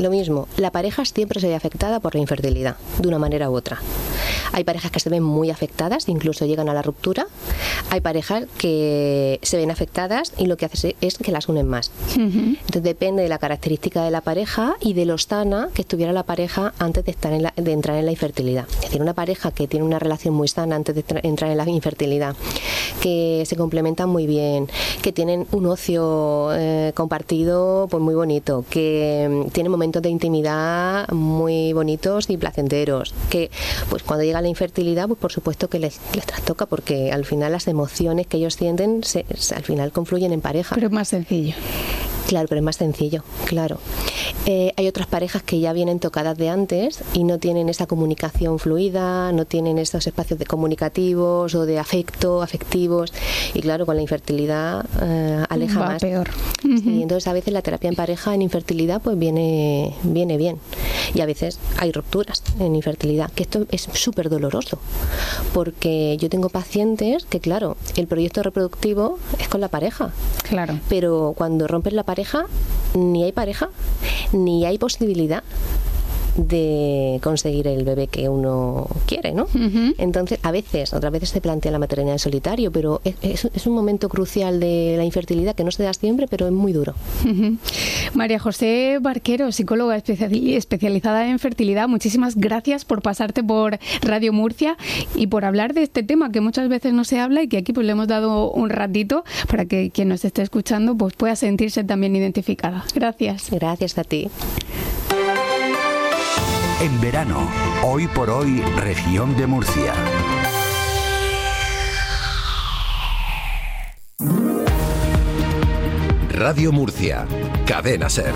lo mismo, la pareja siempre se ve afectada por la infertilidad, de una manera u otra. Hay parejas que se ven muy afectadas, incluso llegan a la ruptura. Hay parejas que se ven afectadas y lo que hace es que las unen más. Entonces depende de la característica de la pareja y de lo sana que estuviera la pareja antes de entrar en la infertilidad. Es decir, una pareja que tiene una relación muy sana antes de entrar en la infertilidad, que se complementan muy bien, que tienen un ocio compartido pues muy bonito, que tienen momentos de intimidad muy bonitos y placenteros, que pues cuando llega la infertilidad, pues por supuesto que les trastoca, porque al final las emociones que ellos sienten al final confluyen en pareja. Pero es más sencillo. Claro, pero es más sencillo, claro. Hay otras parejas que ya vienen tocadas de antes y no tienen esa comunicación fluida, no tienen esos espacios de comunicativos o de afectivos, y claro, con la infertilidad aleja va más. Peor. Sí, entonces a veces la terapia en pareja en infertilidad pues viene bien, y a veces hay rupturas en infertilidad, que esto es súper doloroso, porque yo tengo pacientes que claro, el proyecto reproductivo es con la pareja, claro, pero cuando rompes la pareja, ni hay pareja, ni hay posibilidad de conseguir el bebé que uno quiere, ¿no? Entonces, otras veces se plantea la maternidad en solitario, pero es un momento crucial de la infertilidad que no se da siempre, pero es muy duro. María José Barquero, psicóloga especializada en fertilidad, muchísimas gracias por pasarte por Radio Murcia y por hablar de este tema que muchas veces no se habla y que aquí pues le hemos dado un ratito para que quien nos esté escuchando pues pueda sentirse también identificada. Gracias. Gracias a ti. En verano, hoy por hoy, región de Murcia. Radio Murcia, Cadena SER.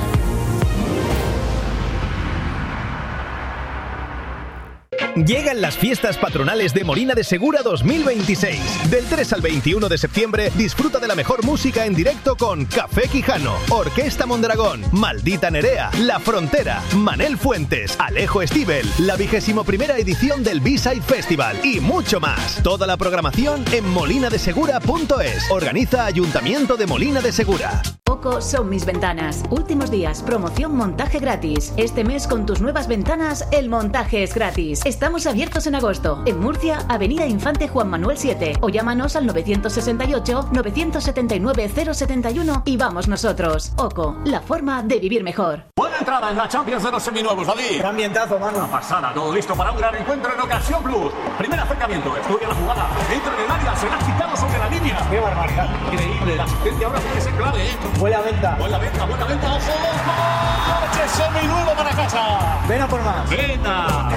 Llegan las fiestas patronales de Molina de Segura 2026. Del 3 al 21 de septiembre, disfruta de la mejor música en directo con Café Quijano, Orquesta Mondragón, Maldita Nerea, La Frontera, Manel Fuentes, Alejo Stivel, la 21ª edición del B-Side Festival y mucho más. Toda la programación en molinadesegura.es. Organiza Ayuntamiento de Molina de Segura. Oco son mis ventanas. Últimos días, promoción montaje gratis. Este mes con tus nuevas ventanas, el montaje es gratis. Estamos abiertos en agosto. En Murcia, Avenida Infante Juan Manuel 7. O llámanos al 968-979-071 y vamos nosotros. Oco, la forma de vivir mejor. Buena entrada en la Champions de los seminuevos, David. Gran ambientazo, mano. Una pasada, todo listo para un gran encuentro en Ocasión Plus. Primer acercamiento, estudia la jugada. Entra en el área, será quitado sobre la línea. ¡Qué barbaridad! Increíble, la asistencia ahora tiene que ser clave, ¿eh? Buena venta. Buena venta, ojo. ¡Coche seminuevo para casa! Ven a por más. ¡Venga!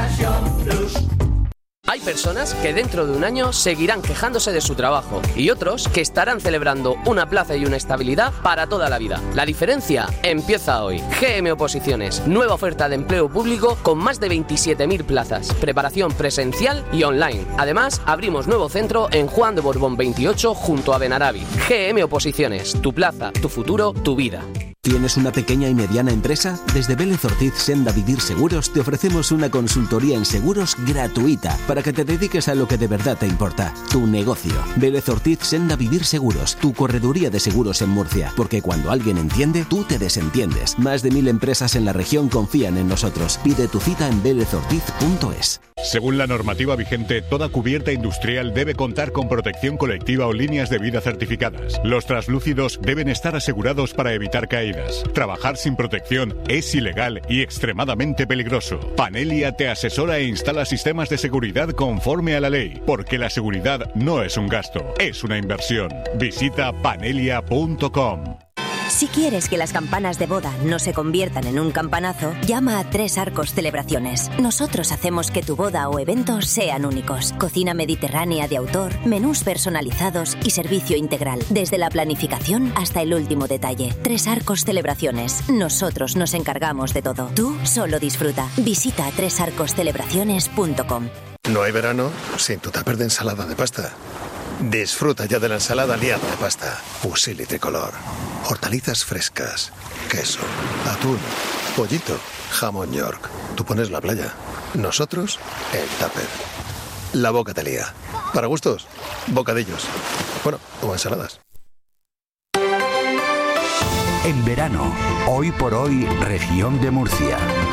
Hay personas que dentro de un año seguirán quejándose de su trabajo y otros que estarán celebrando una plaza y una estabilidad para toda la vida. La diferencia empieza hoy. GM Oposiciones, nueva oferta de empleo público con más de 27.000 plazas, preparación presencial y online. Además, abrimos nuevo centro en Juan de Borbón 28 junto a Benarabi. GM Oposiciones, tu plaza, tu futuro, tu vida. ¿Tienes una pequeña y mediana empresa? Desde Vélez Ortiz Senda Vivir Seguros te ofrecemos una consultoría en seguros gratuita para que te dediques a lo que de verdad te importa, tu negocio. Vélez Ortiz Senda Vivir Seguros, tu correduría de seguros en Murcia, porque cuando alguien entiende, tú te desentiendes. Más de 1.000 empresas en la región confían en nosotros. Pide tu cita en velezortiz.es. Según la normativa vigente, toda cubierta industrial debe contar con protección colectiva o líneas de vida certificadas. Los translúcidos deben estar asegurados para evitar caídas. Trabajar sin protección es ilegal y extremadamente peligroso. Panelia te asesora e instala sistemas de seguridad conforme a la ley, porque la seguridad no es un gasto, es una inversión. Visita panelia.com. Si quieres que las campanas de boda no se conviertan en un campanazo, llama a Tres Arcos Celebraciones. Nosotros hacemos que tu boda o evento sean únicos. Cocina mediterránea de autor, menús personalizados y servicio integral, desde la planificación hasta el último detalle. Tres Arcos Celebraciones. Nosotros nos encargamos de todo. Tú solo disfruta. Visita tresarcoscelebraciones.com. No hay verano sin tu tupper de ensalada de pasta. Disfruta ya de la ensalada liada de pasta. Fusilli Tricolor. Hortalizas frescas, queso, atún, pollito, jamón York. Tú pones la playa. Nosotros, el tupper. La boca te lía. Para gustos, bocadillos. Bueno, o ensaladas. En verano, hoy por hoy, región de Murcia.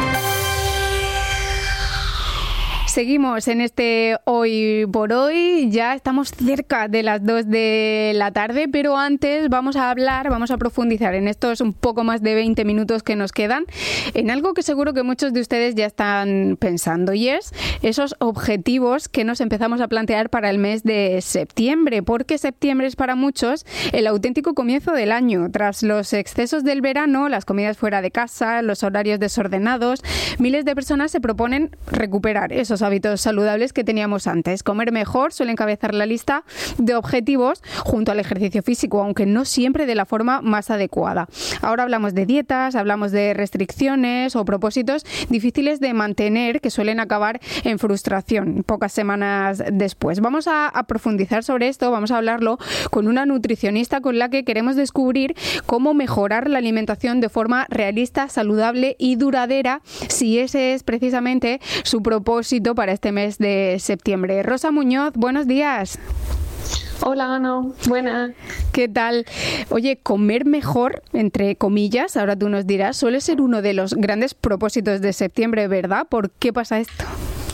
Seguimos en este Hoy por Hoy, ya estamos cerca de las 2 de la tarde, pero antes vamos a profundizar en estos un poco más de 20 minutos que nos quedan, en algo que seguro que muchos de ustedes ya están pensando, y es esos objetivos que nos empezamos a plantear para el mes de septiembre, porque septiembre es para muchos el auténtico comienzo del año. Tras los excesos del verano, las comidas fuera de casa, los horarios desordenados, miles de personas se proponen recuperar esos hábitos saludables que teníamos antes. Comer mejor suele encabezar la lista de objetivos junto al ejercicio físico, aunque no siempre de la forma más adecuada. Ahora hablamos de dietas, hablamos de restricciones o propósitos difíciles de mantener que suelen acabar en frustración pocas semanas después. Vamos a profundizar sobre esto, vamos a hablarlo con una nutricionista con la que queremos descubrir cómo mejorar la alimentación de forma realista, saludable y duradera, si ese es precisamente su propósito para este mes de septiembre. Rosa Muñoz, buenos días. Hola, Ana. Buenas. ¿Qué tal? Oye, comer mejor, entre comillas, ahora tú nos dirás, suele ser uno de los grandes propósitos de septiembre, ¿verdad? ¿Por qué pasa esto?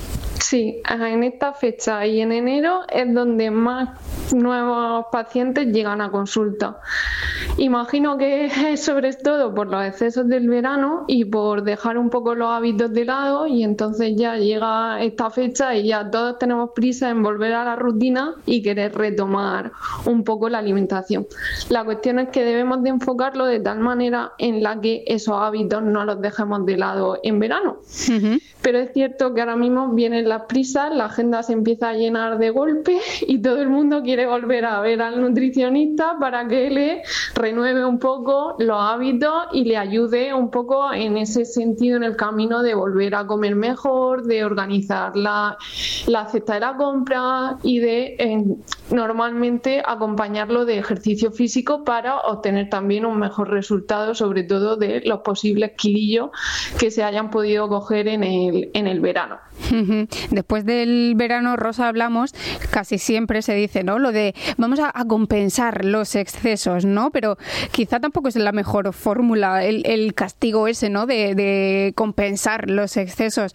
Sí, en esta fecha y en enero es donde más nuevos pacientes llegan a consulta. Imagino que es sobre todo por los excesos del verano y por dejar un poco los hábitos de lado, y entonces ya llega esta fecha y ya todos tenemos prisa en volver a la rutina y querer retomar un poco la alimentación. La cuestión es que debemos de enfocarlo de tal manera en la que esos hábitos no los dejemos de lado en verano. Pero es cierto que ahora mismo vienen las prisas, la agenda se empieza a llenar de golpe y todo el mundo quiere volver a ver al nutricionista para que le renueve un poco los hábitos y le ayude un poco en ese sentido, en el camino de volver a comer mejor, de organizar la cesta de la compra y de normalmente acompañarlo de ejercicio físico para obtener también un mejor resultado, sobre todo de los posibles kilillos que se hayan podido coger en el verano. Después del verano, Rosa, hablamos, casi siempre se dice, ¿no?, lo de vamos a compensar los excesos, ¿no? Pero quizá tampoco es la mejor fórmula el castigo ese, ¿no?, de compensar los excesos.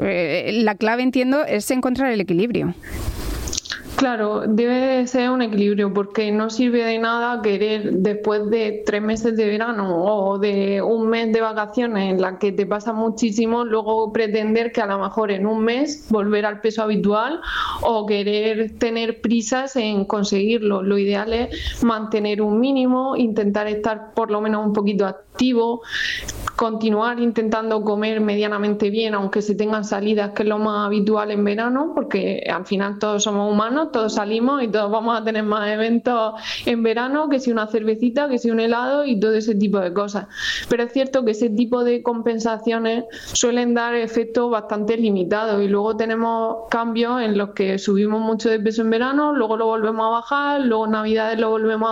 La clave, entiendo, es encontrar el equilibrio. Claro, debe ser un equilibrio, porque no sirve de nada querer, después de 3 meses de verano o de un mes de vacaciones en la que te pasa muchísimo, luego pretender que a lo mejor en un mes volver al peso habitual o querer tener prisas en conseguirlo. Lo ideal es mantener un mínimo, intentar estar por lo menos un poquito activo, continuar intentando comer medianamente bien, aunque se tengan salidas, que es lo más habitual en verano, porque al final todos somos humanos, todos salimos y todos vamos a tener más eventos en verano, que si una cervecita, que si un helado y todo ese tipo de cosas. Pero es cierto que ese tipo de compensaciones suelen dar efectos bastante limitados, y luego tenemos cambios en los que subimos mucho de peso en verano, luego lo volvemos a bajar, luego en Navidades lo volvemos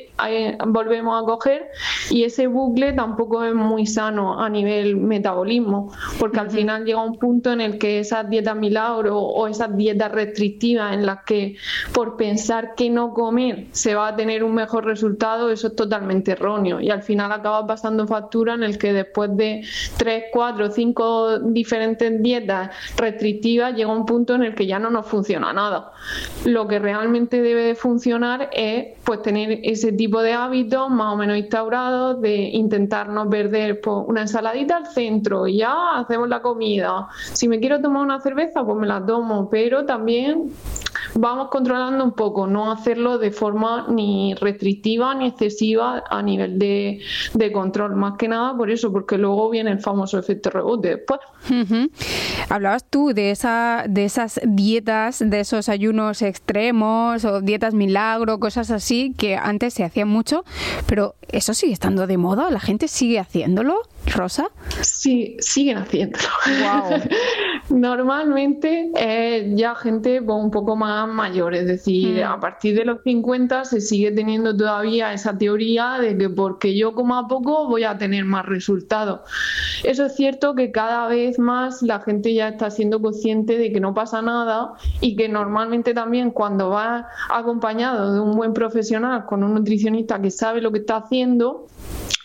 a coger, y ese bucle tampoco es muy sano a nivel metabolismo, porque al final llega un punto en el que esas dietas milagro o esas dietas restrictivas en las que por pensar que no comer se va a tener un mejor resultado, eso es totalmente erróneo, y al final acaba pasando factura en el que después de 3, 4, 5 diferentes dietas restrictivas llega un punto en el que ya no nos funciona nada. Lo que realmente debe de funcionar es pues tener ese tipo de hábitos más o menos instaurados, de intentar no perder pues, una ensaladita al centro y ya hacemos la comida. Si me quiero tomar una cerveza, pues me la tomo, pero también vamos controlando un poco, no hacerlo de forma ni restrictiva ni excesiva a nivel de control, más que nada por eso, porque luego viene el famoso efecto rebote después. Hablabas tú de esas dietas, de esos ayunos extremos o dietas milagro, cosas así que antes se hacían mucho, pero ¿eso sigue estando de moda? ¿La gente sigue haciéndolo, Rosa? Sí, siguen haciéndolo. Wow. Normalmente ya gente pues, un poco más mayor, es decir, a partir de los 50 se sigue teniendo todavía esa teoría de que porque yo coma poco voy a tener más resultados. Eso es cierto que cada vez más la gente ya está siendo consciente de que no pasa nada, y que normalmente también cuando va acompañado de un buen profesional, con un nutricionista que sabe lo que está haciendo,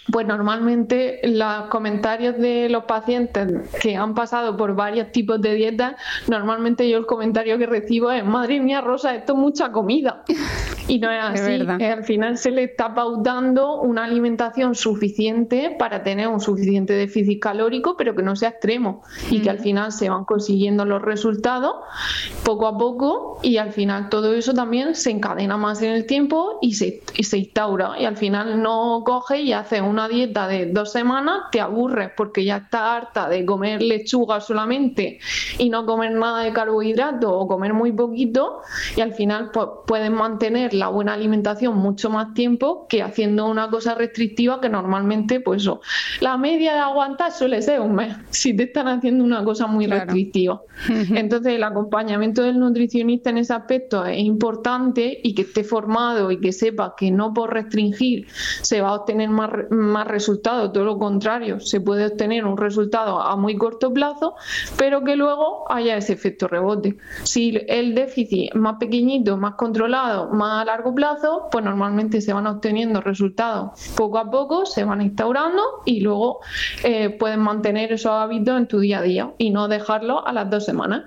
pues normalmente los comentarios de los pacientes que han pasado por varios tipos de dietas, normalmente yo el comentario que recibo es: madre mía, Rosa, esto es mucha comida. Y no es así. Al final se le está pautando una alimentación suficiente para tener un suficiente déficit calórico, pero que no sea extremo, y que al final se van consiguiendo los resultados poco a poco, y al final todo eso también se encadena más en el tiempo y se instaura, y al final no coges y haces una dieta de 2 semanas, te aburres porque ya estás harta de comer lechuga solamente y no comer nada de carbohidratos o comer muy poquito, y al final pues puedes mantener la buena alimentación mucho más tiempo que haciendo una cosa restrictiva, que normalmente pues eso, la media de aguantar suele ser un mes si te están haciendo una cosa muy restrictiva. Entonces el acompañamiento del nutricionista en ese aspecto es importante, y que esté formado y que sepa que no por restringir se va a obtener más resultados, todo lo contrario, se puede obtener un resultado a muy corto plazo, pero que luego haya ese efecto rebote. Si el déficit es más pequeñito, más controlado, más a largo plazo, pues normalmente se van obteniendo resultados poco a poco, se van instaurando, y luego puedes mantener esos hábitos en tu día a día y no dejarlo a las 2 semanas.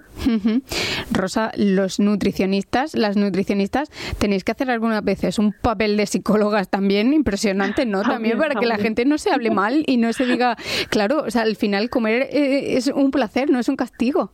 Rosa, los nutricionistas, las nutricionistas, tenéis que hacer algunas veces un papel de psicólogas también impresionante, ¿no? También para que la gente no se hable mal y no se diga, claro, o sea, al final comer es un placer, no es un castigo.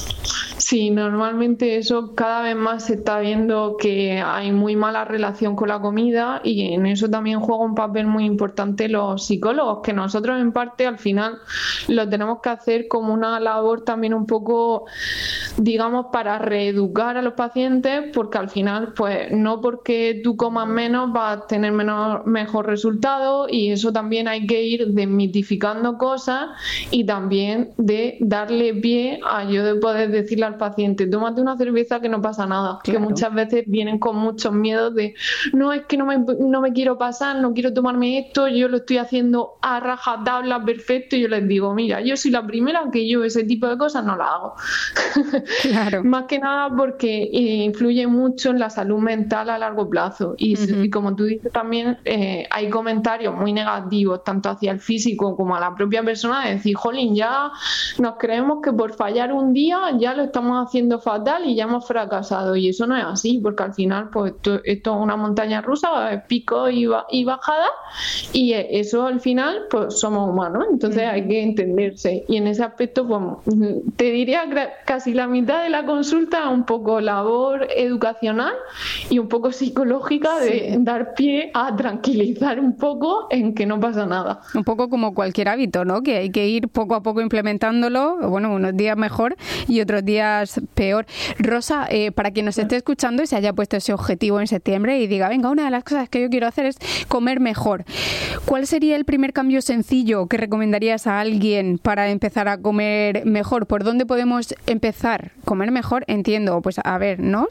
Sí, normalmente eso cada vez más se está viendo, que hay muy mala relación con la comida, y en eso también juega un papel muy importante los psicólogos, que nosotros en parte al final lo tenemos que hacer como una labor también un poco, digamos, para reeducar a los pacientes, porque al final pues no porque tú comas menos vas a tener mejor resultado, y eso también hay que ir desmitificando cosas, y también de darle pie a yo de poder decirle al paciente: tómate una cerveza que no pasa nada. Claro. Que muchas veces vienen con muchos miedos de: no, es que no me quiero pasar, no quiero tomarme esto, yo lo estoy haciendo a rajatabla perfecto. Y yo les digo: mira, yo soy la primera que yo ese tipo de cosas no las hago. Claro. Más que nada porque influye mucho en la salud mental a largo plazo, y como tú dices también, hay comentarios muy negativos tanto hacia el físico como a la propia persona, de decir: jolín, ya nos creemos que por fallar un día ya lo estamos haciendo fatal y ya hemos fracasado, y eso no es así, porque al final pues esto es una montaña rusa, pico y bajada, y eso al final pues somos humanos, entonces hay que entenderse, y en ese aspecto pues te diría casi la mitad de la consulta un poco labor educacional y un poco psicológica, de dar pie a tranquilizar un poco en que no pasa nada. Un poco como cualquier hábito, ¿no? Que hay que ir poco a poco implementándolo, bueno, unos días mejor y otros días peor. Rosa, para quien nos esté escuchando y se haya puesto ese objetivo en septiembre y diga: venga, una de las cosas que yo quiero hacer es comer mejor, ¿cuál sería el primer cambio sencillo que recomendarías a alguien para empezar a comer mejor? ¿Por dónde podemos empezar? Comer mejor, entiendo, pues a ver, ¿no?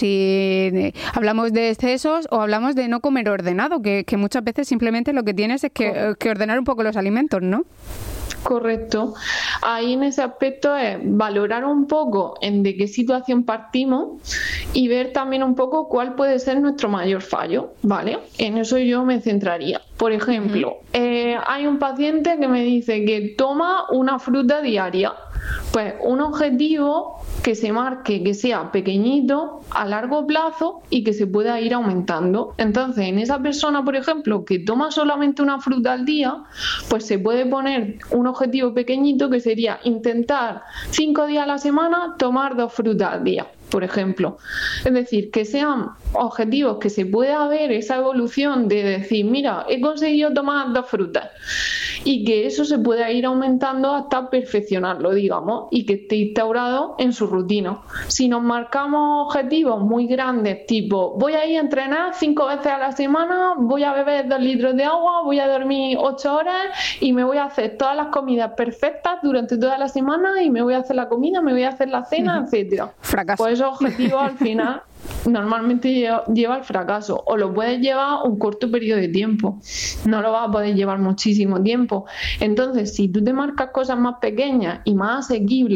Si hablamos de excesos o hablamos de no comer ordenado, que muchas veces simplemente lo que tienes es que ordenar un poco los alimentos, ¿no? Correcto. Ahí en ese aspecto es valorar un poco en de qué situación partimos y ver también un poco cuál puede ser nuestro mayor fallo, ¿vale? En eso yo me centraría. Por ejemplo, hay un paciente que me dice que toma una fruta diaria. Pues un objetivo que se marque, que sea pequeñito, a largo plazo y que se pueda ir aumentando. Entonces, en esa persona, por ejemplo, que toma solamente una fruta al día, pues se puede poner un objetivo pequeñito, que sería intentar 5 días a la semana tomar 2 frutas al día, por ejemplo. Es decir, que sean objetivos que se pueda ver esa evolución de decir: mira, he conseguido tomar 2 frutas, y que eso se pueda ir aumentando hasta perfeccionarlo, digamos, y que esté instaurado en su rutina. Si nos marcamos objetivos muy grandes, tipo: voy a ir a entrenar 5 veces a la semana, voy a beber 2 litros de agua, voy a dormir 8 horas y me voy a hacer todas las comidas perfectas durante toda la semana, y me voy a hacer la comida, me voy a hacer la cena, etcétera. Fracaso. Pues esos objetivos al final normalmente lleva al fracaso, o lo puedes llevar un corto periodo de tiempo, no lo vas a poder llevar muchísimo tiempo. Entonces, si tú te marcas cosas más pequeñas y más asequibles,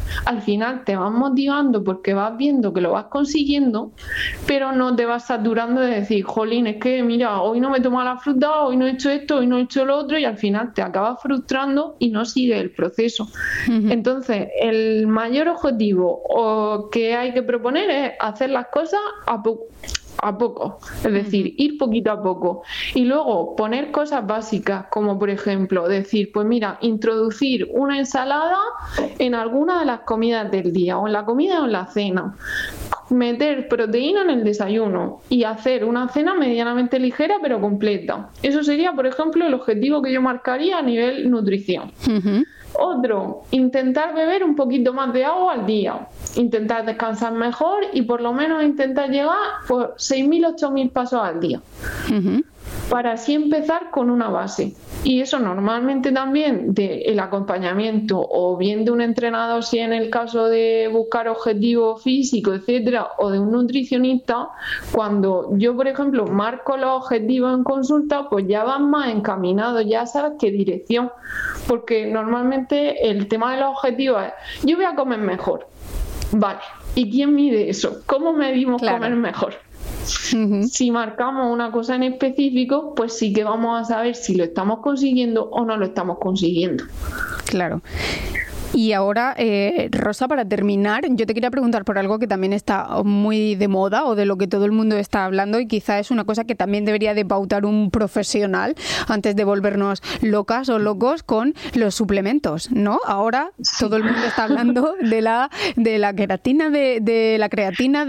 al final te vas motivando porque vas viendo que lo vas consiguiendo, pero no te vas saturando de decir, jolín, es que mira, hoy no me he tomado la fruta, hoy no he hecho esto, hoy no he hecho lo otro, y al final te acabas frustrando y no sigue el proceso. Entonces, el mayor objetivo que hay que proponer es hacer las cosas a poco, es decir, ir poquito a poco, y luego poner cosas básicas, como por ejemplo decir, pues mira, introducir una ensalada en alguna de las comidas del día, o en la comida o en la cena, meter proteína en el desayuno y hacer una cena medianamente ligera pero completa. Eso sería, por ejemplo, el objetivo que yo marcaría a nivel nutrición. Otro, intentar beber un poquito más de agua al día, intentar descansar mejor y por lo menos intentar llegar por 6.000, 8.000 pasos al día. Para así empezar con una base. Y eso normalmente también del acompañamiento o bien de un entrenador, si en el caso de buscar objetivos físicos, etcétera, o de un nutricionista, cuando yo, por ejemplo, marco los objetivos en consulta, pues ya van más encaminados, ya sabes qué dirección. Porque normalmente el tema de los objetivos es, yo voy a comer mejor. Vale, ¿y quién mide eso? ¿Cómo medimos comer mejor? Si marcamos una cosa en específico, pues sí que vamos a saber si lo estamos consiguiendo o no lo estamos consiguiendo. Claro. Y ahora, Rosa, para terminar, yo te quería preguntar por algo que también está muy de moda o de lo que todo el mundo está hablando, y quizá es una cosa que también debería de pautar un profesional antes de volvernos locas o locos con los suplementos, ¿no? Ahora todo el mundo está hablando de la queratina, de la creatina,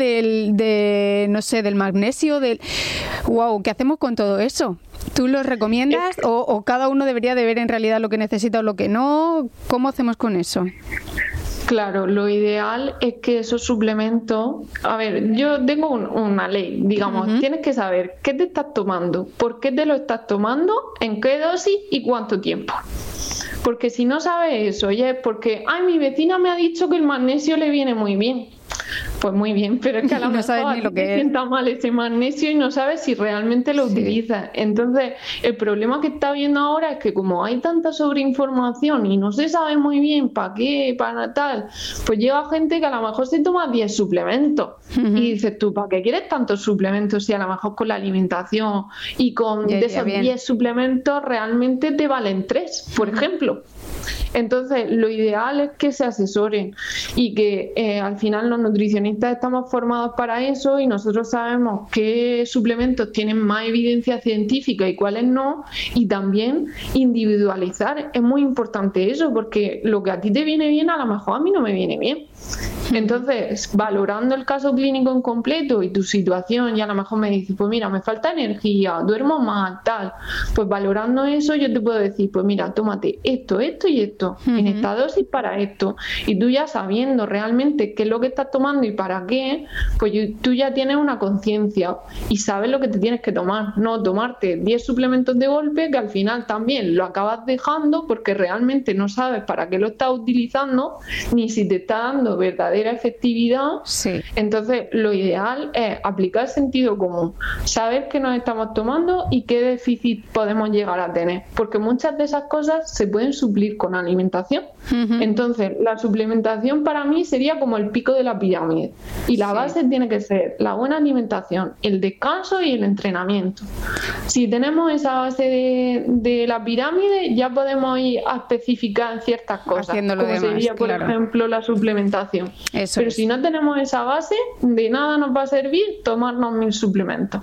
del magnesio, wow, ¿qué hacemos con todo eso? ¿Tú los recomiendas o cada uno debería de ver en realidad lo que necesita o lo que no? ¿Cómo hacemos con eso? Claro, lo ideal es que esos suplementos... A ver, yo tengo una ley, digamos, tienes que saber qué te estás tomando, por qué te lo estás tomando, en qué dosis y cuánto tiempo. Porque si no sabes eso, ya es porque, mi vecina me ha dicho que el magnesio le viene muy bien. Pues muy bien, pero es que a lo mejor te sienta mal ese magnesio y no sabes si realmente lo utilizas. Entonces, el problema que está viendo ahora es que como hay tanta sobreinformación y no se sabe muy bien para qué, para tal, pues llega gente que a lo mejor se toma 10 suplementos. Y dices tú, ¿para qué quieres tantos suplementos si a lo mejor con la alimentación y con de esos 10 suplementos realmente te valen 3, por ejemplo? Entonces, lo ideal es que se asesoren y que al final los nutricionistas estamos formados para eso y nosotros sabemos qué suplementos tienen más evidencia científica y cuáles no, y también individualizar. Es muy importante eso, porque lo que a ti te viene bien a lo mejor a mí no me viene bien. Entonces, valorando el caso clínico en completo y tu situación, y a lo mejor me dices, pues mira, me falta energía, duermo mal, tal, pues valorando eso yo te puedo decir, pues mira, tómate esto, esto y esto, en esta dosis para esto, y tú ya sabiendo realmente qué es lo que estás tomando y para qué, pues tú ya tienes una conciencia y sabes lo que te tienes que tomar, no tomarte 10 suplementos de golpe que al final también lo acabas dejando porque realmente no sabes para qué lo estás utilizando ni si te está dando verdadera efectividad. Entonces lo ideal es aplicar sentido común, saber qué nos estamos tomando y qué déficit podemos llegar a tener, porque muchas de esas cosas se pueden suplir con alimentación. Entonces la suplementación para mí sería como el pico de la pirámide y la base tiene que ser la buena alimentación, el descanso y el entrenamiento. Si tenemos esa base de la pirámide, ya podemos ir a especificar en ciertas cosas, como demás, sería por ejemplo la suplementación. Pero si no tenemos esa base, de nada nos va a servir tomarnos 1000 suplementos.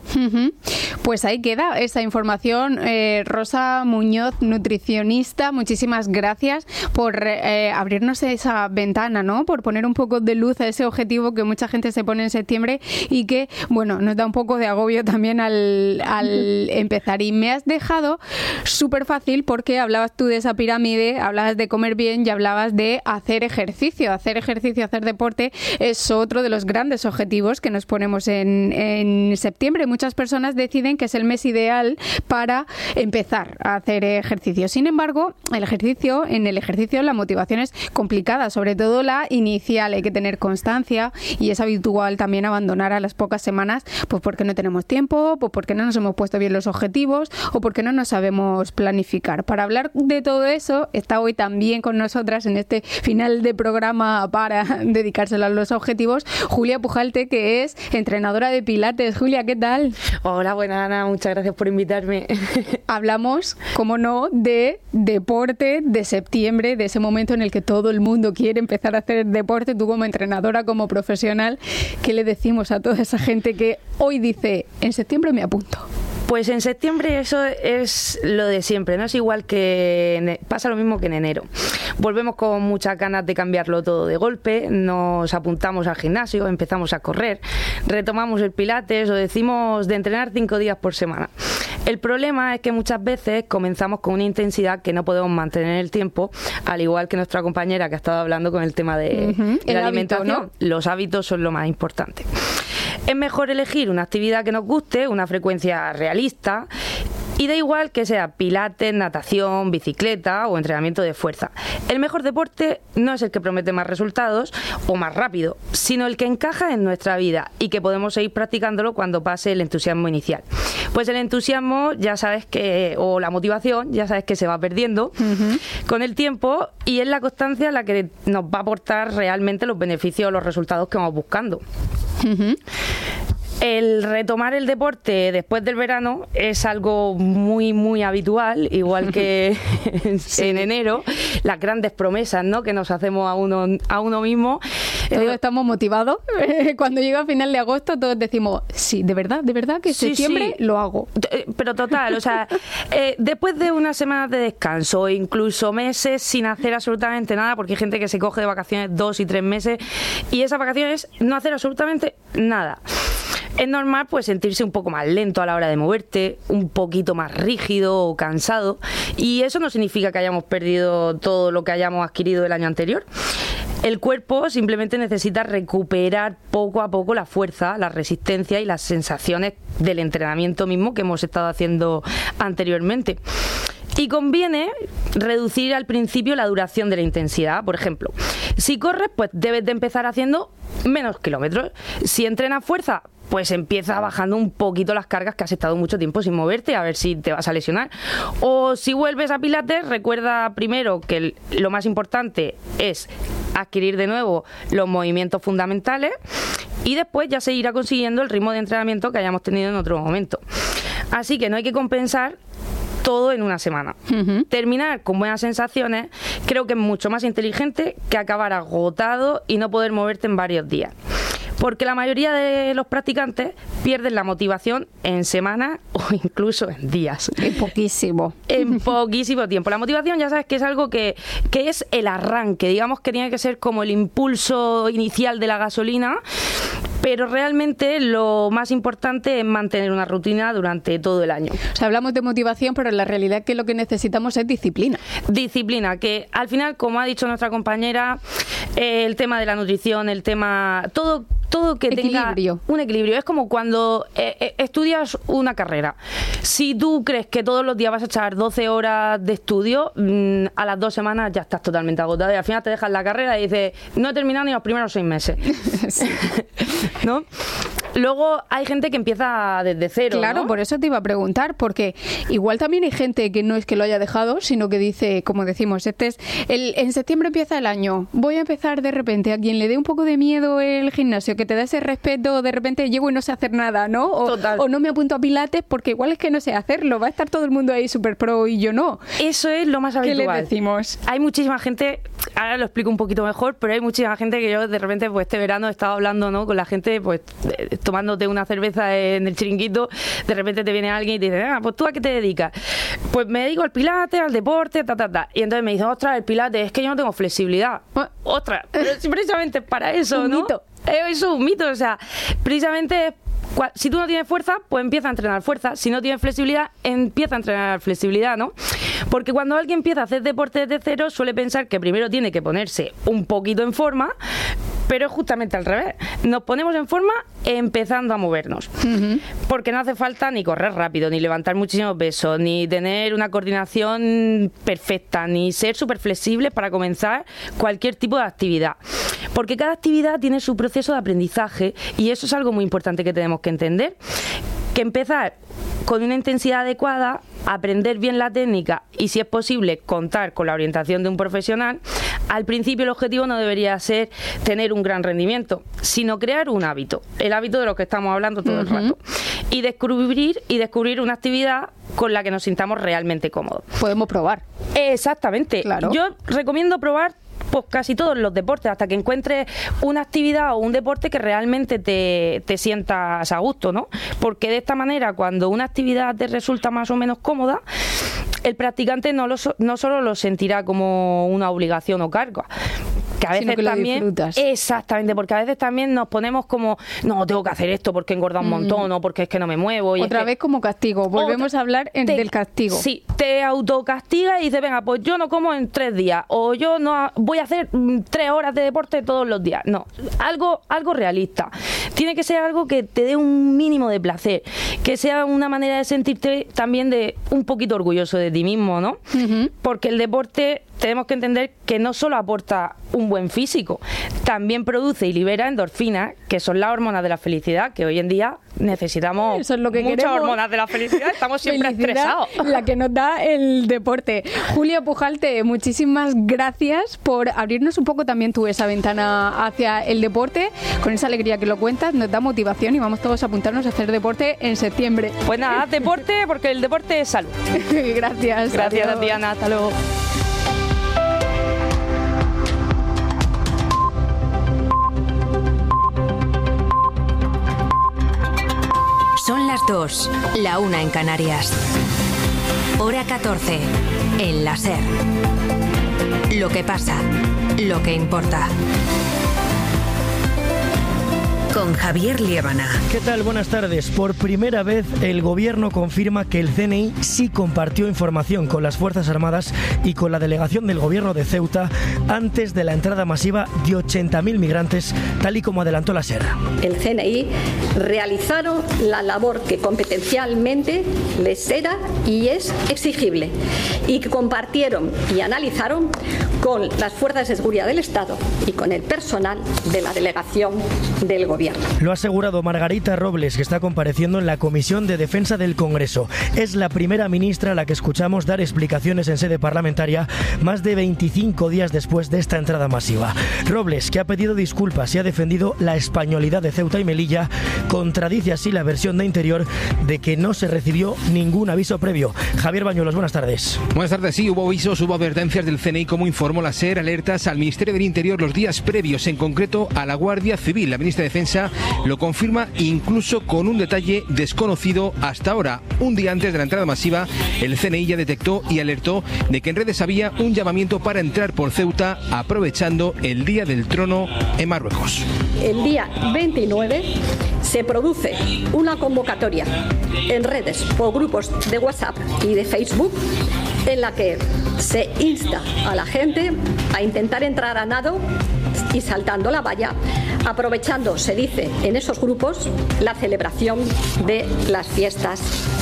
Pues ahí queda esa información. Rosa Muñoz, nutricionista, muchísimas gracias por abrirnos esa ventana, ¿no? Por poner un poco de luz a ese objetivo que mucha gente se pone en septiembre y que, bueno, nos da un poco de agobio también al empezar. Y me has dejado súper fácil porque hablabas tú de esa pirámide, hablabas de comer bien y hablabas de hacer ejercicio, hacer deporte es otro de los grandes objetivos que nos ponemos en septiembre. Muchas personas deciden que es el mes ideal para empezar a hacer ejercicio. Sin embargo, el ejercicio en en el ejercicio la motivación es complicada, sobre todo la inicial. Hay que tener constancia y es habitual también abandonar a las pocas semanas, pues porque no tenemos tiempo, pues porque no nos hemos puesto bien los objetivos o porque no nos sabemos planificar. Para hablar de todo eso está hoy también con nosotras en este final de programa para dedicárselo a los objetivos, Julia Pujalte, que es entrenadora de Pilates. Julia, ¿qué tal? Hola, buena Ana, muchas gracias por invitarme. Hablamos, como no, de deporte, de septiembre, de ese momento en el que todo el mundo quiere empezar a hacer deporte. Tú como entrenadora, como profesional, ¿qué le decimos a toda esa gente que hoy dice, en septiembre me apunto? Pues en septiembre eso es lo de siempre, no es igual que pasa lo mismo que en enero. Volvemos con muchas ganas de cambiarlo todo de golpe, nos apuntamos al gimnasio, empezamos a correr, retomamos el pilates o decimos de entrenar 5 días por semana. El problema es que muchas veces comenzamos con una intensidad que no podemos mantener en el tiempo, al igual que nuestra compañera que ha estado hablando con el tema de la alimentación. Hábito, ¿no? Los hábitos son lo más importante. Es mejor elegir una actividad que nos guste, una frecuencia realista, y da igual que sea pilates, natación, bicicleta o entrenamiento de fuerza. El mejor deporte no es el que promete más resultados o más rápido, sino el que encaja en nuestra vida y que podemos seguir practicándolo cuando pase el entusiasmo inicial. Pues el entusiasmo, ya sabes que, o la motivación, ya sabes que se va perdiendo con el tiempo, y es la constancia la que nos va a aportar realmente los beneficios o los resultados que vamos buscando. El retomar el deporte después del verano es algo muy habitual, igual que en enero, las grandes promesas, ¿no?, que nos hacemos a uno mismo. Todos estamos motivados. Cuando llega a final de agosto todos decimos, sí, de verdad que septiembre lo hago. Pero total, o sea, después de unas semanas de descanso o incluso meses sin hacer absolutamente nada, porque hay gente que se coge de vacaciones 2 y 3 meses y esas vacaciones no hacer absolutamente nada. Es normal pues sentirse un poco más lento a la hora de moverte, un poquito más rígido o cansado, y eso no significa que hayamos perdido todo lo que hayamos adquirido el año anterior. El cuerpo simplemente necesita recuperar poco a poco la fuerza, la resistencia y las sensaciones del entrenamiento mismo que hemos estado haciendo anteriormente. Y conviene reducir al principio la duración de la intensidad. Por ejemplo, si corres, pues debes de empezar haciendo menos kilómetros. Si entrenas fuerza, pues empieza bajando un poquito las cargas que has estado mucho tiempo sin moverte, a ver si te vas a lesionar. O si vuelves a pilates, recuerda primero que lo más importante es adquirir de nuevo los movimientos fundamentales y después ya se irá consiguiendo el ritmo de entrenamiento que hayamos tenido en otro momento. Así que no hay que compensar todo en una semana. Terminar con buenas sensaciones creo que es mucho más inteligente que acabar agotado y no poder moverte en varios días. Porque la mayoría de los practicantes pierden la motivación en semanas o incluso en días. En poquísimo. En poquísimo tiempo. La motivación ya sabes que es algo que es el arranque, digamos que tiene que ser como el impulso inicial de la gasolina, pero realmente lo más importante es mantener una rutina durante todo el año. O sea, hablamos de motivación, pero en la realidad es que lo que necesitamos es disciplina. Disciplina, que al final, como ha dicho nuestra compañera, el tema de la nutrición, el tema... Todo que tenga un equilibrio. Es como cuando estudias una carrera. Si tú crees que todos los días vas a echar 12 horas de estudio, a las 2 semanas ya estás totalmente agotado y al final te dejas la carrera y dices, no he terminado ni los primeros 6 meses. ¿No? Luego hay gente que empieza desde cero. Claro, ¿no? Por eso te iba a preguntar, porque igual también hay gente que no es que lo haya dejado, sino que dice, como decimos, en septiembre empieza el año, voy a empezar de repente. A quien le dé un poco de miedo el gimnasio, que te da ese respeto, de repente llego y no sé hacer nada, ¿no? O no me apunto a pilates porque igual es que no sé hacerlo, va a estar todo el mundo ahí súper pro y yo no. Eso es lo más habitual. ¿Qué le decimos? Hay muchísima gente, ahora lo explico un poquito mejor, pero hay muchísima gente que yo de repente, pues este verano he estado hablando, ¿no?, con la gente, pues tomándote una cerveza en el chiringuito, de repente te viene alguien y te dice, pues ¿tú a qué te dedicas? Pues me dedico al pilates, al deporte, y entonces me dicen, ostras, el pilates, es que yo no tengo flexibilidad. Ostras, pero precisamente para eso, un ¿no? Mito. Eso es un mito, o sea, precisamente si tú no tienes fuerza, pues empieza a entrenar fuerza. Si no tienes flexibilidad, empieza a entrenar flexibilidad, ¿no? Porque cuando alguien empieza a hacer deporte desde cero, suele pensar que primero tiene que ponerse un poquito en forma, pero es justamente al revés. Nos ponemos en forma empezando a movernos. Porque no hace falta ni correr rápido, ni levantar muchísimos pesos, ni tener una coordinación perfecta, ni ser súper flexibles para comenzar cualquier tipo de actividad. Porque cada actividad tiene su proceso de aprendizaje y eso es algo muy importante que tenemos que entender. Que empezar con una intensidad adecuada, aprender bien la técnica y, si es posible, contar con la orientación de un profesional. Al principio el objetivo no debería ser tener un gran rendimiento, sino crear un hábito, el hábito de lo que estamos hablando todo el rato, y descubrir una actividad con la que nos sintamos realmente cómodos. Podemos probar. Exactamente. Claro. Yo recomiendo probar pues casi todos los deportes, hasta que encuentres una actividad o un deporte que realmente te sientas a gusto, ¿no? Porque de esta manera, cuando una actividad te resulta más o menos cómoda, el practicante no solo lo sentirá como una obligación o carga, que a veces que también disfrutas. Exactamente, porque a veces también nos ponemos como no, tengo que hacer esto porque he engordado un montón o porque es que no me muevo. Y otra vez como castigo, volvemos a hablar del castigo. Sí, te autocastigas y dices, venga, pues yo no como en 3 días o yo no voy a hacer 3 horas de deporte todos los días. No, algo realista. Tiene que ser algo que te dé un mínimo de placer, que sea una manera de sentirte también de un poquito orgulloso de ti mismo, ¿no? Porque el deporte tenemos que entender que no solo aporta un buen físico, también produce y libera endorfinas, que son las hormonas de la felicidad, que hoy en día necesitamos. Eso es lo que muchas queremos. Hormonas de la felicidad, estamos siempre Felicidad, estresados. La que nos da el deporte. Julia Pujalte, muchísimas gracias por abrirnos un poco también tú esa ventana hacia el deporte. Con esa alegría que lo cuentas, nos da motivación y vamos todos a apuntarnos a hacer deporte en septiembre. Pues nada, haz deporte porque el deporte es salud. Gracias. Gracias adiós. a ti, Ana. Hasta luego. Son las 2, la 1 en Canarias. Hora 14, en la SER. Lo que pasa, lo que importa. Con Javier Liébana. ¿Qué tal? Buenas tardes. Por primera vez el Gobierno confirma que el CNI sí compartió información con las Fuerzas Armadas y con la delegación del Gobierno de Ceuta antes de la entrada masiva de 80.000 migrantes, tal y como adelantó la SER. El CNI realizaron la labor que competencialmente les era y es exigible y que compartieron y analizaron con las fuerzas de seguridad del Estado y con el personal de la delegación del Gobierno. Lo ha asegurado Margarita Robles, que está compareciendo en la Comisión de Defensa del Congreso. Es la primera ministra a la que escuchamos dar explicaciones en sede parlamentaria más de 25 días después de esta entrada masiva. Robles, que ha pedido disculpas y ha defendido la españolidad de Ceuta y Melilla, contradice así la versión de Interior de que no se recibió ningún aviso previo. Javier Bañuelos, buenas tardes. Buenas tardes, sí, hubo avisos, hubo advertencias del CNI, como informó la SER, alertas al Ministerio del Interior los días previos, en concreto a la Guardia Civil. La ministra de Defensa lo confirma incluso con un detalle desconocido hasta ahora. Un día antes de la entrada masiva, el CNI ya detectó y alertó de que en redes había un llamamiento para entrar por Ceuta aprovechando el Día del Trono en Marruecos. El día 29 se produce una convocatoria en redes por grupos de WhatsApp y de Facebook en la que se insta a la gente a intentar entrar a nado y saltando la valla, aprovechando, se dice en esos grupos, la celebración de las fiestas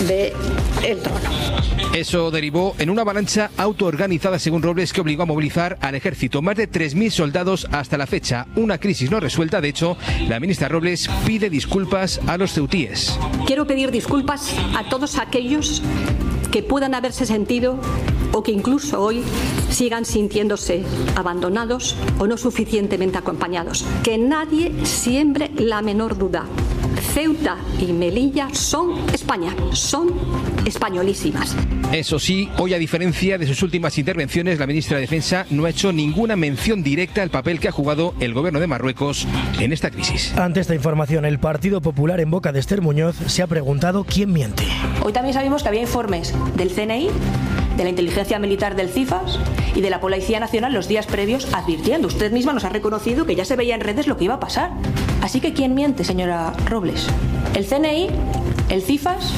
del Trono. Eso derivó en una avalancha autoorganizada, según Robles, que obligó a movilizar al ejército. Más de 3.000 soldados hasta la fecha. Una crisis no resuelta. De hecho, la ministra Robles pide disculpas a los ceutíes. Quiero pedir disculpas a todos aquellos que puedan haberse sentido o que incluso hoy sigan sintiéndose abandonados o no suficientemente acompañados. Que nadie siembre la menor duda. Ceuta y Melilla son España, son españolísimas. Eso sí, hoy, a diferencia de sus últimas intervenciones, la ministra de Defensa no ha hecho ninguna mención directa al papel que ha jugado el gobierno de Marruecos en esta crisis. Ante esta información, el Partido Popular, en boca de Esther Muñoz, se ha preguntado quién miente. Hoy también sabemos que había informes del CNI, de la inteligencia militar del CIFAS y de la Policía Nacional los días previos advirtiendo. Usted misma nos ha reconocido que ya se veía en redes lo que iba a pasar. Así que ¿quién miente, señora Robles? ¿El CNI? ¿El CIFAS?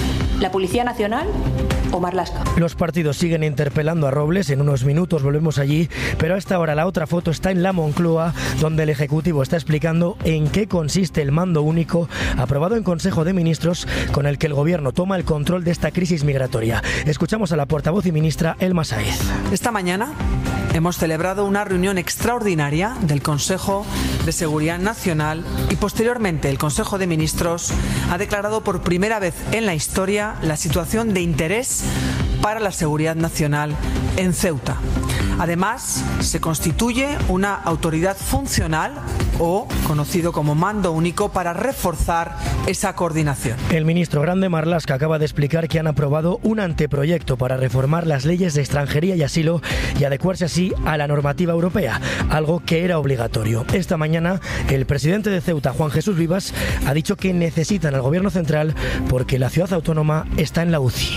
¿La Policía Nacional o Marlaska? Los partidos siguen interpelando a Robles. En unos minutos volvemos allí, pero a esta hora la otra foto está en la Moncloa, donde el Ejecutivo está explicando en qué consiste el mando único aprobado en Consejo de Ministros, con el que el Gobierno toma el control de esta crisis migratoria. Escuchamos a la portavoz y ministra Elma Saiz. Esta mañana hemos celebrado una reunión extraordinaria del Consejo de Seguridad Nacional y posteriormente el Consejo de Ministros ha declarado por primera vez en la historia la situación de interés para la seguridad nacional en Ceuta. Además, se constituye una autoridad funcional o conocido como mando único para reforzar esa coordinación. El ministro Grande Marlaska acaba de explicar que han aprobado un anteproyecto para reformar las leyes de extranjería y asilo y adecuarse así a la normativa europea, algo que era obligatorio. Esta mañana, el presidente de Ceuta, Juan Jesús Vivas, ha dicho que necesitan al gobierno central porque la ciudad autónoma está en la UCI.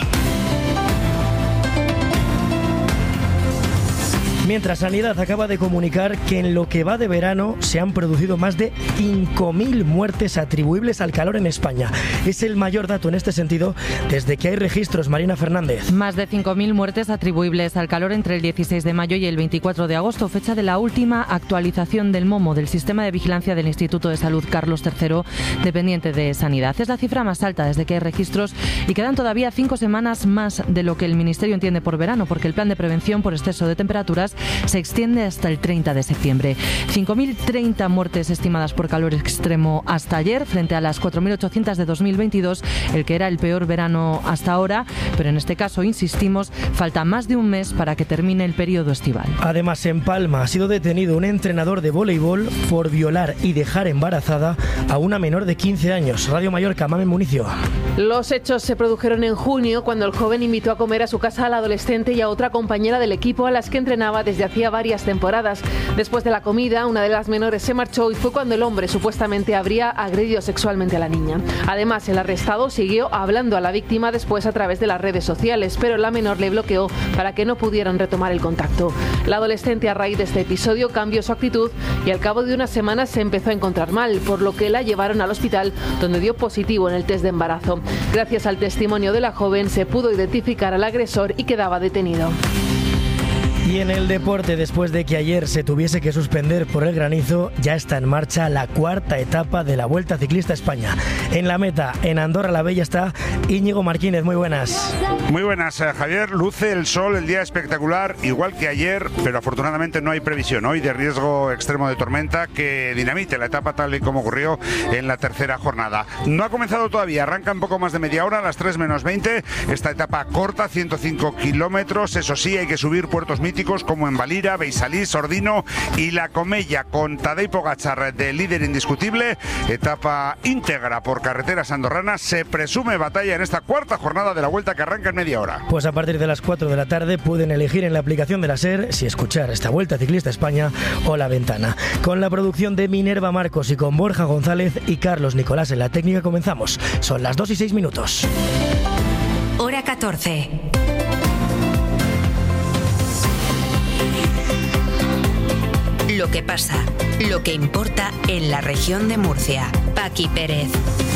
Mientras, Sanidad acaba de comunicar que en lo que va de verano se han producido más de 5.000 muertes atribuibles al calor en España. Es el mayor dato en este sentido desde que hay registros. Marina Fernández. Más de 5.000 muertes atribuibles al calor entre el 16 de mayo y el 24 de agosto, fecha de la última actualización del MOMO, del Sistema de Vigilancia del Instituto de Salud Carlos III, dependiente de Sanidad. Es la cifra más alta desde que hay registros y quedan todavía 5 semanas más de lo que el Ministerio entiende por verano, porque el plan de prevención por exceso de temperaturas se extiende hasta el 30 de septiembre. 5.030 muertes estimadas por calor extremo hasta ayer, frente a las 4.800 de 2022, el que era el peor verano hasta ahora, pero en este caso, insistimos, falta más de un mes para que termine el periodo estival. Además, en Palma ha sido detenido un entrenador de voleibol por violar y dejar embarazada a una menor de 15 años. Radio Mallorca, Mamen Municio. Los hechos se produjeron en junio, cuando el joven invitó a comer a su casa a la adolescente y a otra compañera del equipo a las que entrenaba desde hacía varias temporadas. Después de la comida, una de las menores se marchó y fue cuando el hombre supuestamente habría agredido sexualmente a la niña. Además, el arrestado siguió hablando a la víctima después a través de las redes sociales, pero la menor le bloqueó para que no pudieran retomar el contacto. La adolescente, a raíz de este episodio, cambió su actitud y al cabo de unas semanas se empezó a encontrar mal, por lo que la llevaron al hospital, donde dio positivo en el test de embarazo. Gracias al testimonio de la joven se pudo identificar al agresor y quedaba detenido. Y en el deporte, después de que ayer se tuviese que suspender por el granizo, ya está en marcha la cuarta etapa de la Vuelta Ciclista España. En la meta, en Andorra la Bella, está Íñigo Martínez. Muy buenas. Muy buenas, Javier. Luce el sol, el día espectacular, igual que ayer, pero afortunadamente no hay previsión hoy de riesgo extremo de tormenta que dinamite la etapa tal y como ocurrió en la tercera jornada. No ha comenzado todavía, arranca un poco más de media hora, a las 3 menos 20. Esta etapa corta, 105 kilómetros. Eso sí, hay que subir puertos míticos como en Valira, Beisalís, Ordino y La Comella, con Tadej Pogačar de líder indiscutible. Etapa íntegra por carreteras andorranas. Se presume batalla en esta cuarta jornada de la Vuelta, que arranca en media hora. Pues a partir de las 4 de la tarde pueden elegir en la aplicación de la SER si escuchar esta Vuelta Ciclista España o La Ventana. Con la producción de Minerva Marcos y con Borja González y Carlos Nicolás en la técnica comenzamos. Son las 2 y 6 minutos. Hora 14. Lo que pasa, lo que importa en la región de Murcia. Paqui Pérez.